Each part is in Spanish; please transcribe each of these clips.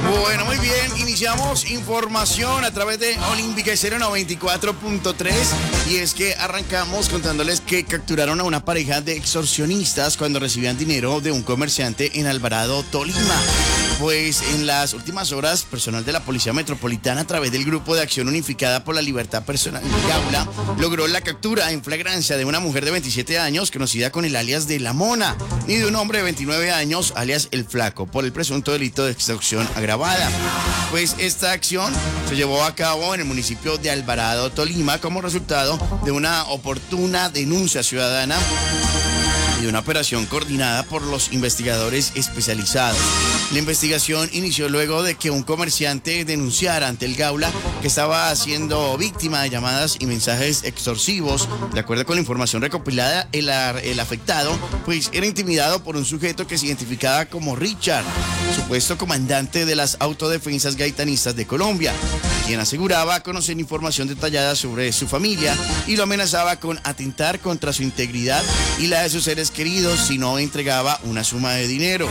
Bueno, muy bien, iniciamos información a través de Olímpica Estéreo 94.3 y es que arrancamos contándoles que capturaron a una pareja de extorsionistas cuando recibían dinero de un comerciante en Alvarado, Tolima. Pues en las últimas horas, personal de la Policía Metropolitana a través del Grupo de Acción Unificada por la Libertad Personal Gaula logró la captura en flagrancia de una mujer de 27 años conocida con el alias de La Mona y de un hombre de 29 años alias El Flaco por el presunto delito de extorsión agravada. Pues esta acción se llevó a cabo en el municipio de Alvarado, Tolima, como resultado de una oportuna denuncia ciudadana y de una operación coordinada por los investigadores especializados. La investigación inició luego de que un comerciante denunciara ante el Gaula que estaba siendo víctima de llamadas y mensajes extorsivos. De acuerdo con la información recopilada, el afectado pues era intimidado por un sujeto que se identificaba como Richard, supuesto comandante de las autodefensas gaitanistas de Colombia, quien aseguraba conocer información detallada sobre su familia y lo amenazaba con atentar contra su integridad y la de sus seres queridos si no entregaba una suma de dinero.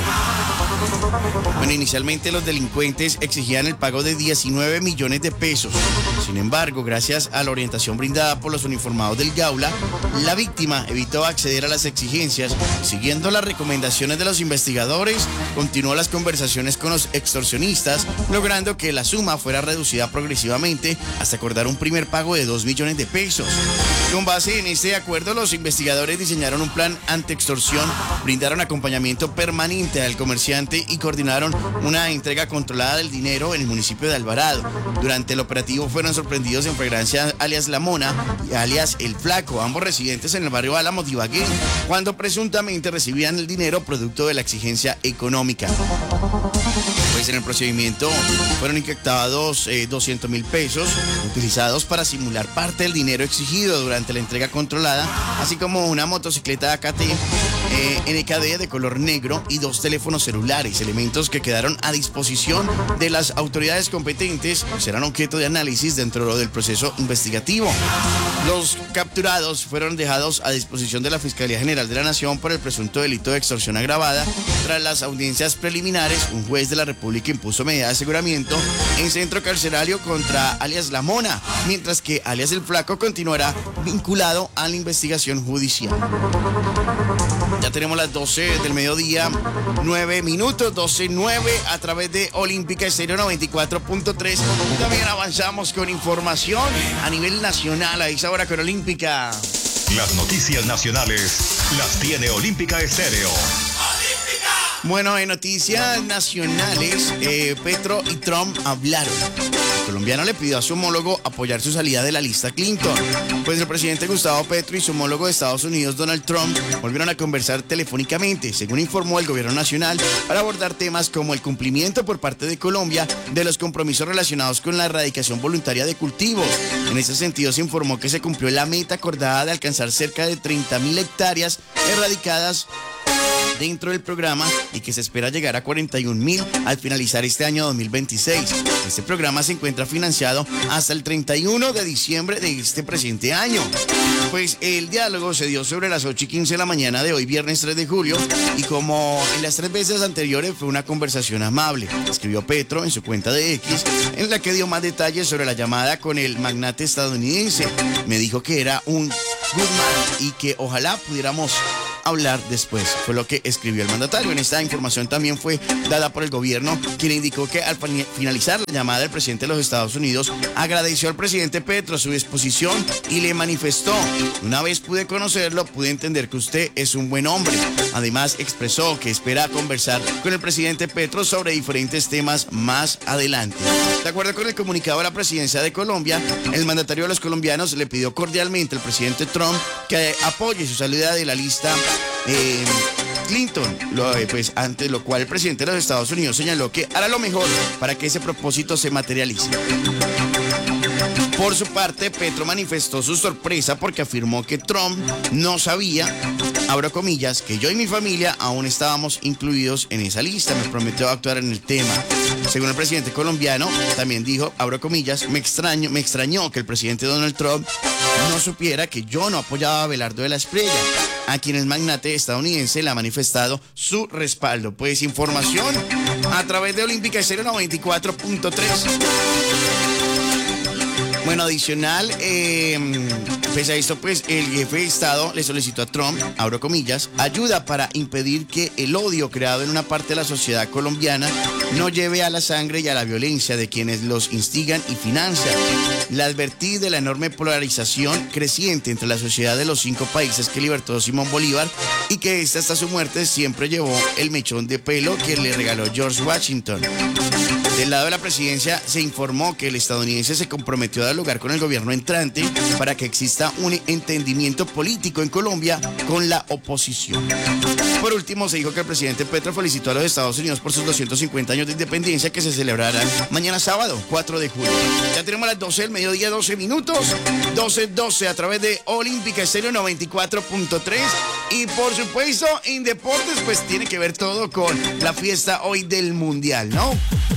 Bueno, inicialmente los delincuentes exigían el pago de 19 millones de pesos. Sin embargo, gracias a la orientación brindada por los uniformados del Gaula, la víctima evitó acceder a las exigencias. Siguiendo las recomendaciones de los investigadores, continuó las conversaciones con los extorsionistas, logrando que la suma fuera reducida progresivamente hasta acordar un primer pago de 2 millones de pesos. Con base en este acuerdo, los investigadores diseñaron un plan anti-extorsión, brindaron acompañamiento permanente al comerciante y coordinaron una entrega controlada del dinero en el municipio de Alvarado. Durante el operativo fueron sorprendidos en flagrancia alias La Mona y alias El Flaco, ambos residentes en el barrio Álamos de Ibagué, cuando presuntamente recibían el dinero producto de la exigencia económica. Pues en el procedimiento fueron incautados 200.000 pesos utilizados para simular parte del dinero exigido durante la entrega controlada, así como una motocicleta AKT NKD de color negro y 2 teléfonos celulares, elementos que quedaron a disposición de las autoridades competentes, serán objeto de análisis dentro del proceso investigativo. Los capturados fueron dejados a disposición de la Fiscalía General de la Nación por el presunto delito de extorsión agravada. Tras las audiencias preliminares, un juez de la República impuso medida de aseguramiento en centro carcelario contra alias La Mona, mientras que alias El Flaco continuará vinculado a la investigación judicial. Ya tenemos las 12 del mediodía, 9 minutos, 12:09 a través de Olímpica Estéreo 94.3. Y también avanzamos con información a nivel nacional a esa hora con Olímpica. Las noticias nacionales las tiene Olímpica Estéreo. Bueno, en noticias nacionales, Petro y Trump hablaron. El colombiano le pidió a su homólogo apoyar su salida de la lista Clinton. Pues el presidente Gustavo Petro y su homólogo de Estados Unidos, Donald Trump, volvieron a conversar telefónicamente, según informó el gobierno nacional, para abordar temas como el cumplimiento por parte de Colombia de los compromisos relacionados con la erradicación voluntaria de cultivos. En ese sentido, se informó que se cumplió la meta acordada de alcanzar cerca de 30.000 hectáreas erradicadas dentro del programa y que se espera llegar a 41.000 al finalizar este año 2026. Este programa se encuentra financiado hasta el 31 de diciembre de este presente año. Pues el diálogo se dio sobre las 8:15 de la mañana de hoy, viernes 3 de julio, y como en las 3 veces anteriores fue una conversación amable, escribió Petro en su cuenta de X, en la que dio más detalles sobre la llamada con el magnate estadounidense. Me dijo que era un good man y que ojalá pudiéramos hablar después, fue lo que escribió el mandatario. En esta información también fue dada por el gobierno, quien indicó que al finalizar la llamada del presidente de los Estados Unidos, agradeció al presidente Petro su disposición y le manifestó: una vez pude conocerlo, pude entender que usted es un buen hombre. Además, expresó que espera conversar con el presidente Petro sobre diferentes temas más adelante. De acuerdo con el comunicado de la presidencia de Colombia, el mandatario de los colombianos le pidió cordialmente al presidente Trump que apoye su salida de la lista Clinton, pues ante lo cual el presidente de los Estados Unidos señaló que hará lo mejor para que ese propósito se materialice. Por su parte, Petro manifestó su sorpresa porque afirmó que Trump no sabía abro comillas, que yo y mi familia aún estábamos incluidos en esa lista. Me prometió actuar en el tema. Según el presidente colombiano, también dijo, abro comillas, me extrañó que el presidente Donald Trump no supiera que yo no apoyaba a Abelardo de la Espriella, a quien el magnate estadounidense le ha manifestado su respaldo. Pues información a través de Olímpica Estéreo 94.3. Bueno, adicional, pese a esto, pues el jefe de Estado le solicitó a Trump, abro comillas, ayuda para impedir que el odio creado en una parte de la sociedad colombiana no lleve a la sangre y a la violencia de quienes los instigan y financian. Le advertí de la enorme polarización creciente entre la sociedad de los 5 países que libertó Simón Bolívar y que esta hasta su muerte siempre llevó el mechón de pelo que le regaló George Washington. Del lado de la presidencia se informó que el estadounidense se comprometió a dialogar con el gobierno entrante para que exista un entendimiento político en Colombia con la oposición. Por último, se dijo que el presidente Petro felicitó a los Estados Unidos por sus 250 años de independencia que se celebrarán mañana sábado, 4 de julio. Ya tenemos las 12 del mediodía, 12 minutos, 12 a través de Olímpica Estéreo 94.3. Y por supuesto, en deportes, pues tiene que ver todo con la fiesta hoy del Mundial, ¿no?